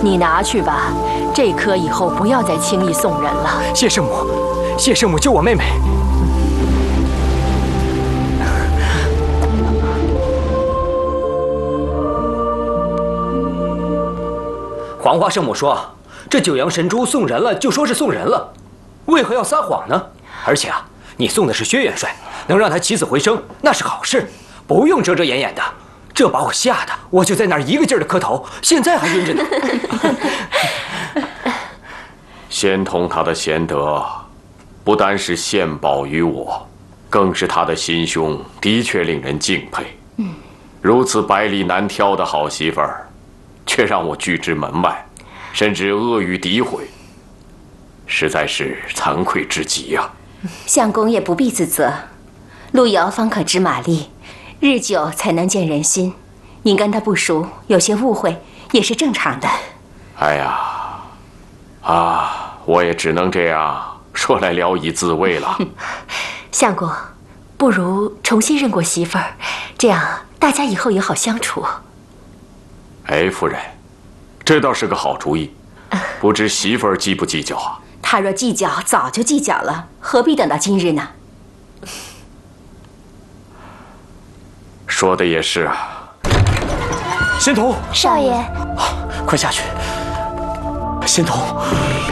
你拿去吧，这颗以后不要再轻易送人了。 谢圣母，谢圣母救我妹妹。黄花圣母说，这九阳神珠送人了就说是送人了，为何要撒谎呢？而且啊，你送的是薛元帅，能让他起死回生，那是好事，不用遮遮掩掩的。这把我吓得，我就在那儿一个劲儿的磕头，现在还晕着呢。 仙童他的贤德，不单是献宝于我，更是他的心胸的确令人敬佩。如此百里难挑的好媳妇儿，却让我拒之门外，甚至阿谀诋毁，实在是惭愧至极呀。 相公也不必自责，路遥方可知马力，日久才能见人心。您跟他不熟，有些误会也是正常的。 哎呀，我也只能这样说来聊以自慰了。 相公，不如重新认过媳妇儿，这样大家以后也好相处。 哎，夫人，这倒是个好主意。不知媳妇儿计不计较啊？ 他若计较，早就计较了，何必等到今日呢？ 说的也是啊。 仙童， 少爷， 快下去！仙童。